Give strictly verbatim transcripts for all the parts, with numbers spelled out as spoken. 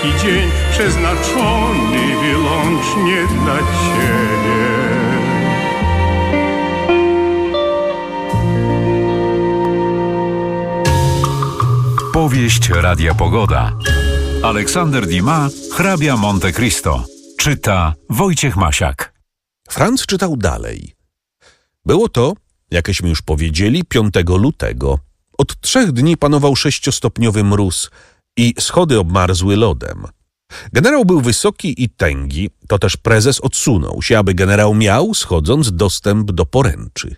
taki dzień przeznaczony wyłącznie dla Ciebie. Powieść Radia Pogoda. Aleksander Dumas, Hrabia Monte Cristo. Czyta Wojciech Masiak. Franz czytał dalej. Było to, jakeśmy już powiedzieli, piątego lutego. Od trzech dni panował sześciostopniowy mróz i schody obmarzły lodem. Generał był wysoki i tęgi, to też prezes odsunął się, aby generał miał, schodząc, dostęp do poręczy.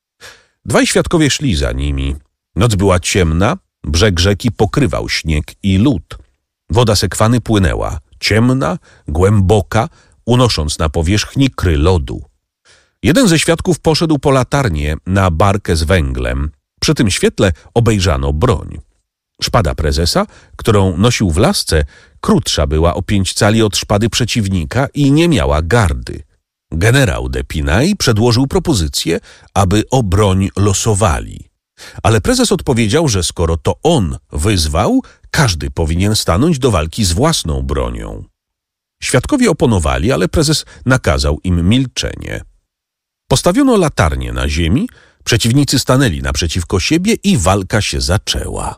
Dwaj świadkowie szli za nimi. Noc była ciemna, brzeg rzeki pokrywał śnieg i lód. Woda sekwany płynęła, ciemna, głęboka, unosząc na powierzchni kry lodu. Jeden ze świadków poszedł po latarnię na barkę z węglem. Przy tym świetle obejrzano broń. Szpada prezesa, którą nosił w lasce, krótsza była o pięć cali od szpady przeciwnika i nie miała gardy. Generał d'Épinay przedłożył propozycję, aby o broń losowali. Ale prezes odpowiedział, że skoro to on wyzwał, każdy powinien stanąć do walki z własną bronią. Świadkowie oponowali, ale prezes nakazał im milczenie. Postawiono latarnię na ziemi, przeciwnicy stanęli naprzeciwko siebie i walka się zaczęła.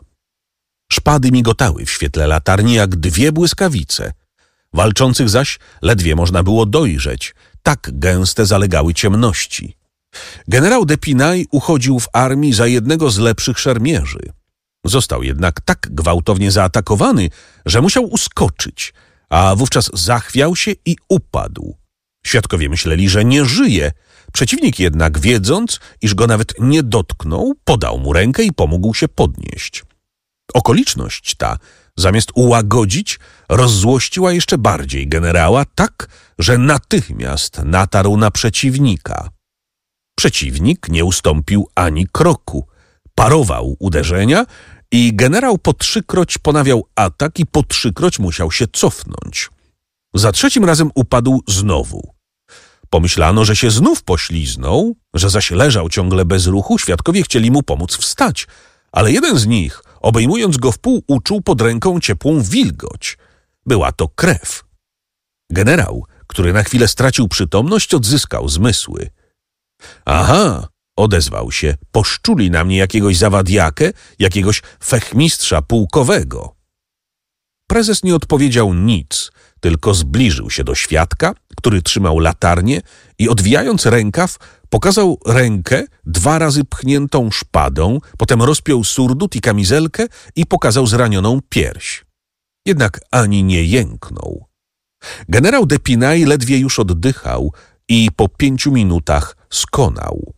Szpady migotały w świetle latarni jak dwie błyskawice. Walczących zaś ledwie można było dojrzeć, tak gęste zalegały ciemności. Generał d'Épinay uchodził w armii za jednego z lepszych szermierzy. Został jednak tak gwałtownie zaatakowany, że musiał uskoczyć, a wówczas zachwiał się i upadł. Świadkowie myśleli, że nie żyje. Przeciwnik jednak, wiedząc, iż go nawet nie dotknął, podał mu rękę i pomógł się podnieść. Okoliczność ta, zamiast ułagodzić, rozzłościła jeszcze bardziej generała tak, że natychmiast natarł na przeciwnika. Przeciwnik nie ustąpił ani kroku. Parował uderzenia i generał po trzykroć ponawiał atak i po trzykroć musiał się cofnąć. Za trzecim razem upadł znowu. Pomyślano, że się znów pośliznął, że zaś leżał ciągle bez ruchu, świadkowie chcieli mu pomóc wstać, ale jeden z nich, obejmując go w pół, uczuł pod ręką ciepłą wilgoć. Była to krew. Generał, który na chwilę stracił przytomność, odzyskał zmysły. Aha, odezwał się, poszczuli na mnie jakiegoś zawadiakę, jakiegoś fechmistrza pułkowego. Prezes nie odpowiedział nic, tylko zbliżył się do świadka, który trzymał latarnię i odwijając rękaw, pokazał rękę dwa razy pchniętą szpadą, potem rozpiął surdut i kamizelkę i pokazał zranioną pierś. Jednak ani nie jęknął. Generał d'Épinay ledwie już oddychał i po pięciu minutach skonał.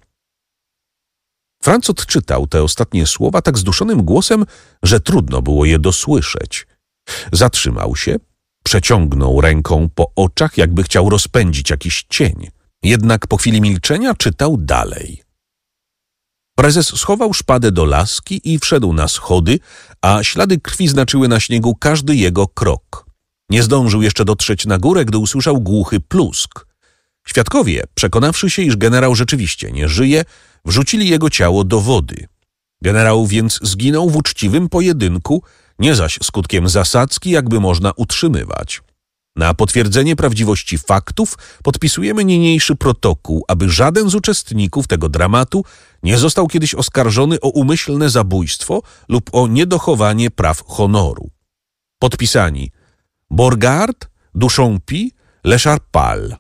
Franz odczytał te ostatnie słowa tak zduszonym głosem, że trudno było je dosłyszeć. Zatrzymał się, przeciągnął ręką po oczach, jakby chciał rozpędzić jakiś cień. Jednak po chwili milczenia czytał dalej. Prezes schował szpadę do laski i wszedł na schody, a ślady krwi znaczyły na śniegu każdy jego krok. Nie zdążył jeszcze dotrzeć na górę, gdy usłyszał głuchy plusk. Świadkowie, przekonawszy się, iż generał rzeczywiście nie żyje, wrzucili jego ciało do wody. Generał więc zginął w uczciwym pojedynku, nie zaś skutkiem zasadzki, jakby można utrzymywać. Na potwierdzenie prawdziwości faktów podpisujemy niniejszy protokół, aby żaden z uczestników tego dramatu nie został kiedyś oskarżony o umyślne zabójstwo lub o niedochowanie praw honoru. Podpisani Borgard, Duchampy, Lecharpal.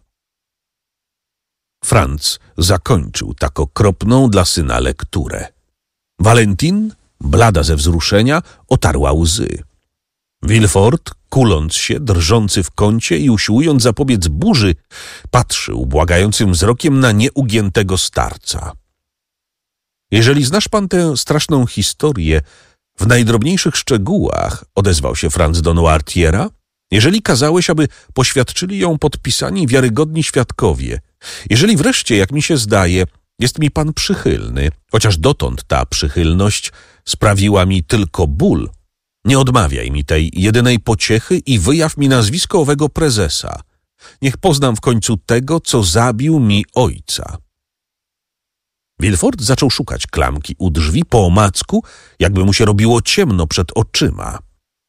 Franz zakończył tak okropną dla syna lekturę. Valentine, blada ze wzruszenia, otarła łzy. Villefort, kuląc się, drżący w kącie i usiłując zapobiec burzy, patrzył błagającym wzrokiem na nieugiętego starca. Jeżeli znasz pan tę straszną historię w najdrobniejszych szczegółach, odezwał się Franz do Noirtiera, jeżeli kazałeś, aby poświadczyli ją podpisani wiarygodni świadkowie, jeżeli wreszcie, jak mi się zdaje, jest mi pan przychylny, chociaż dotąd ta przychylność sprawiła mi tylko ból, nie odmawiaj mi tej jedynej pociechy i wyjaw mi nazwisko owego prezesa. Niech poznam w końcu tego, co zabił mi ojca. Villefort zaczął szukać klamki u drzwi po omacku, jakby mu się robiło ciemno przed oczyma.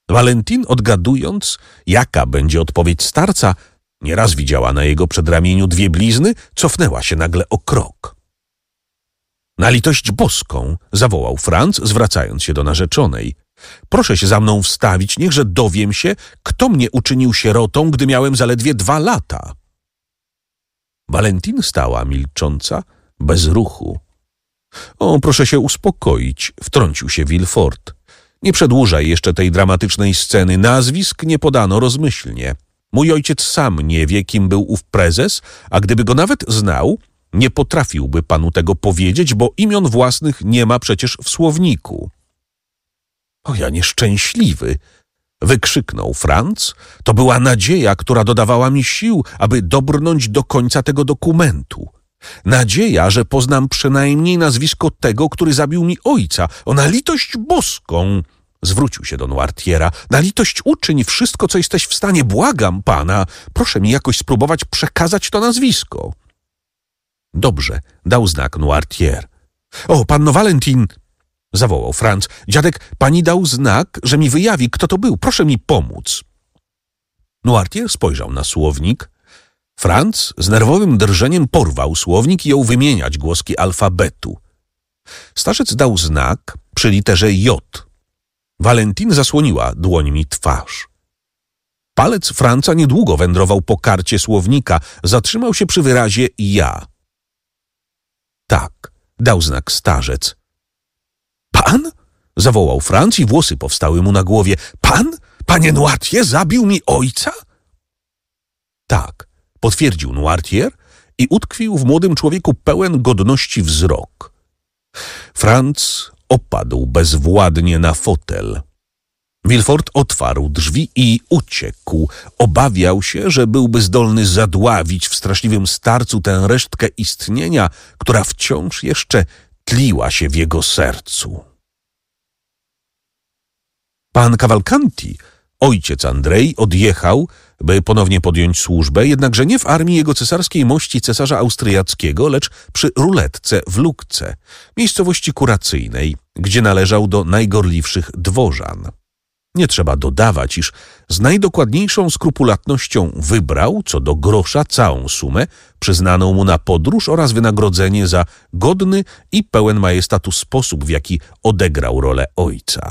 Valentin, odgadując, jaka będzie odpowiedź starca, nieraz widziała na jego przedramieniu dwie blizny, cofnęła się nagle o krok. Na litość boską, zawołał Franz, zwracając się do narzeczonej. Proszę się za mną wstawić, niechże dowiem się, kto mnie uczynił sierotą, gdy miałem zaledwie dwa lata. Valentin stała milcząca, bez ruchu. O, proszę się uspokoić, wtrącił się Villefort. Nie przedłużaj jeszcze tej dramatycznej sceny. Nazwisk nie podano rozmyślnie. Mój ojciec sam nie wie, kim był ów prezes, a gdyby go nawet znał, nie potrafiłby panu tego powiedzieć, bo imion własnych nie ma przecież w słowniku. O, ja nieszczęśliwy! Wykrzyknął Franz. To była nadzieja, która dodawała mi sił, aby dobrnąć do końca tego dokumentu. Nadzieja, że poznam przynajmniej nazwisko tego, który zabił mi ojca. O, na litość boską! Zwrócił się do Noirtiera. Na litość uczyń wszystko, co jesteś w stanie. Błagam pana. Proszę mi jakoś spróbować przekazać to nazwisko. Dobrze, dał znak Noirtier. O, panno Valentin! Zawołał Franz. Dziadek, pani dał znak, że mi wyjawi, kto to był. Proszę mi pomóc. Noirtier spojrzał na słownik. Franz z nerwowym drżeniem porwał słownik i jął wymieniać głoski alfabetu. Starzec dał znak przy literze J. Valentin zasłoniła dłońmi twarz. Palec Franza niedługo wędrował po karcie słownika. Zatrzymał się przy wyrazie ja. Tak, dał znak starzec. Pan? Zawołał Franz i włosy powstały mu na głowie. Pan? Panie Noirtier, zabił mi ojca? Tak, potwierdził Noirtier i utkwił w młodym człowieku pełen godności wzrok. Franz opadł bezwładnie na fotel. Villefort otwarł drzwi i uciekł. Obawiał się, że byłby zdolny zadławić w straszliwym starcu tę resztkę istnienia, która wciąż jeszcze tliła się w jego sercu. Pan Cavalcanti, ojciec Andrei, odjechał, by ponownie podjąć służbę, jednakże nie w armii jego cesarskiej mości cesarza austriackiego, lecz przy ruletce w Lucce, miejscowości kuracyjnej, gdzie należał do najgorliwszych dworzan. Nie trzeba dodawać, iż z najdokładniejszą skrupulatnością wybrał, co do grosza, całą sumę przyznaną mu na podróż oraz wynagrodzenie za godny i pełen majestatu sposób, w jaki odegrał rolę ojca.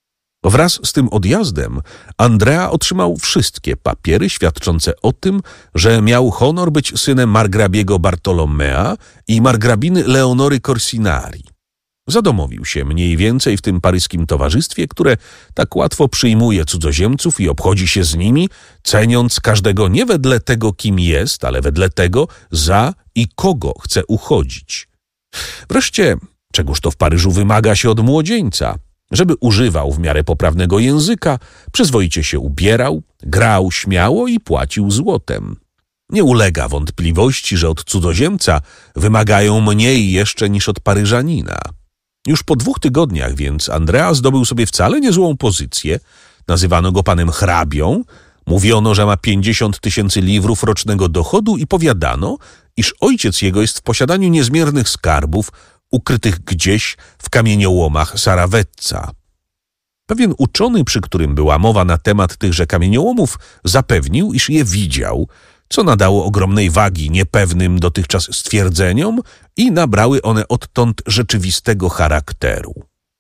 Wraz z tym odjazdem Andrea otrzymał wszystkie papiery świadczące o tym, że miał honor być synem margrabiego Bartolomea i margrabiny Leonory Corsinari. Zadomowił się mniej więcej w tym paryskim towarzystwie, które tak łatwo przyjmuje cudzoziemców i obchodzi się z nimi, ceniąc każdego nie wedle tego, kim jest, ale wedle tego, za i kogo chce uchodzić. Wreszcie, czegóż to w Paryżu wymaga się od młodzieńca? Żeby używał w miarę poprawnego języka, przyzwoicie się ubierał, grał śmiało i płacił złotem. Nie ulega wątpliwości, że od cudzoziemca wymagają mniej jeszcze niż od Paryżanina. Już po dwóch tygodniach więc Andrea zdobył sobie wcale niezłą pozycję. Nazywano go panem hrabią, mówiono, że ma pięćdziesiąt tysięcy liwrów rocznego dochodu i powiadano, iż ojciec jego jest w posiadaniu niezmiernych skarbów, ukrytych gdzieś w kamieniołomach Saravezza. Pewien uczony, przy którym była mowa na temat tychże kamieniołomów, zapewnił, iż je widział, co nadało ogromnej wagi niepewnym dotychczas stwierdzeniom i nabrały one odtąd rzeczywistego charakteru.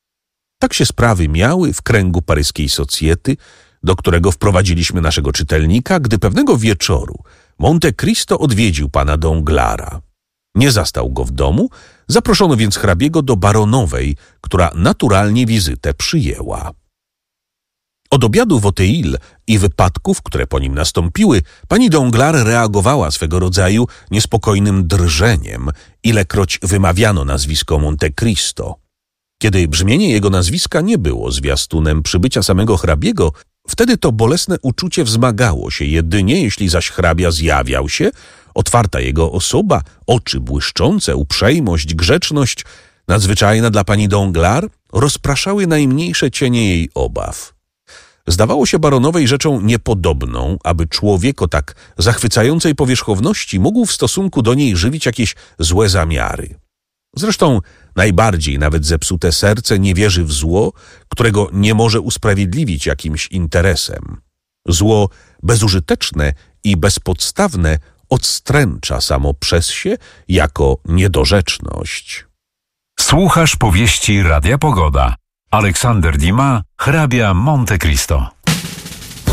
Tak się sprawy miały w kręgu paryskiej socjety, do którego wprowadziliśmy naszego czytelnika, gdy pewnego wieczoru Monte Cristo odwiedził pana Donglara. Nie zastał go w domu, zaproszono więc hrabiego do baronowej, która naturalnie wizytę przyjęła. Od obiadu w Auteuil i wypadków, które po nim nastąpiły, pani Donglar reagowała swego rodzaju niespokojnym drżeniem, ilekroć wymawiano nazwisko Monte Cristo. Kiedy brzmienie jego nazwiska nie było zwiastunem przybycia samego hrabiego, wtedy to bolesne uczucie wzmagało się jedynie, jeśli zaś hrabia zjawiał się, otwarta jego osoba, oczy błyszczące, uprzejmość, grzeczność, nadzwyczajna dla pani Donglar, rozpraszały najmniejsze cienie jej obaw. Zdawało się baronowej rzeczą niepodobną, aby człowiek o tak zachwycającej powierzchowności mógł w stosunku do niej żywić jakieś złe zamiary. Zresztą najbardziej nawet zepsute serce nie wierzy w zło, którego nie może usprawiedliwić jakimś interesem. Zło bezużyteczne i bezpodstawne odstręcza samo przez się jako niedorzeczność. Słuchasz powieści Radia Pogoda. Aleksander Dumas, hrabia Monte Cristo.